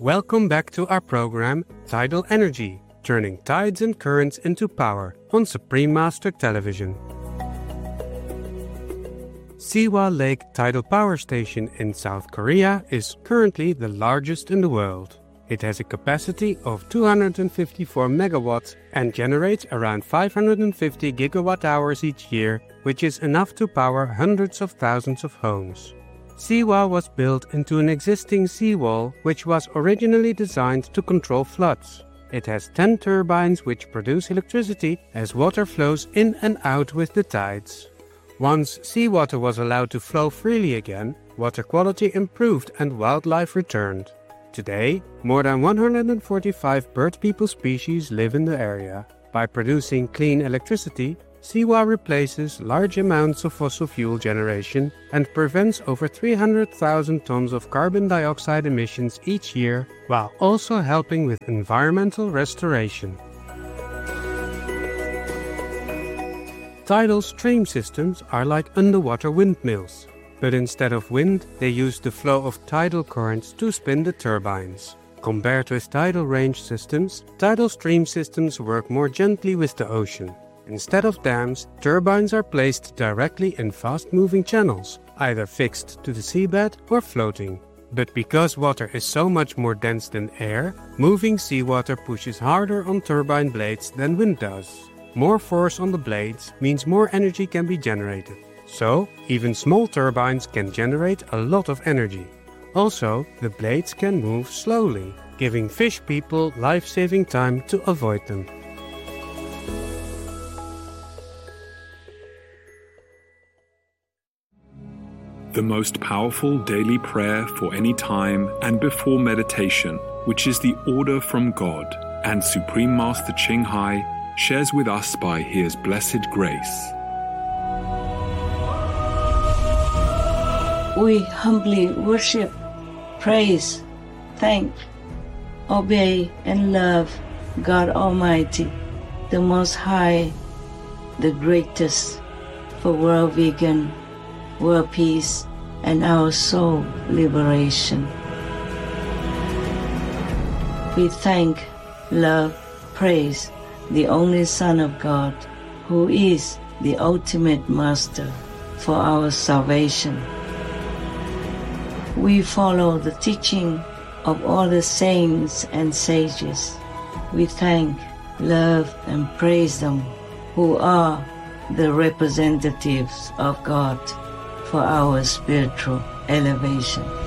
Welcome back to our program, Tidal Energy, turning tides and currents into power on Supreme Master Television. Siwa Lake Tidal Power Station in South Korea is currently the largest in the world. It has a capacity of 254 megawatts and generates around 550 gigawatt hours each year, which is enough to power hundreds of thousands of homes. Siwa was built into an existing seawall, which was originally designed to control floods. It has 10 turbines which produce electricity as water flows in and out with the tides. Once seawater was allowed to flow freely again, water quality improved and wildlife returned. Today, more than 145 bird people species live in the area. By producing clean electricity, Siwa replaces large amounts of fossil fuel generation and prevents over 300,000 tons of carbon dioxide emissions each year, while also helping with environmental restoration. Tidal stream systems are like underwater windmills, but instead of wind, they use the flow of tidal currents to spin the turbines. Compared with tidal range systems, tidal stream systems work more gently with the ocean. Instead of dams, turbines are placed directly in fast-moving channels, either fixed to the seabed or floating. But because water is so much more dense than air, moving seawater pushes harder on turbine blades than wind does. More force on the blades means more energy can be generated. So, even small turbines can generate a lot of energy. Also, the blades can move slowly, giving fish people life-saving time to avoid them. The most powerful daily prayer for any time and before meditation, which is the order from God, and Supreme Master Ching Hai shares with us by His blessed grace. We humbly worship, praise, thank, obey, and love God Almighty, the Most High, the greatest, for world vegan, world peace, and our soul liberation. We thank, love, praise the only Son of God, who is the ultimate Master for our salvation. We follow the teaching of all the saints and sages. We thank, love, and praise them, who are the representatives of God for our spiritual elevation.